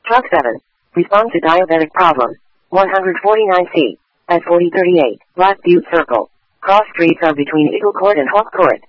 Truck 7. Respond to diabetic problem. 149C. At 4038, Black Butte Circle. Cross streets are between Eagle Court and Hawk Court.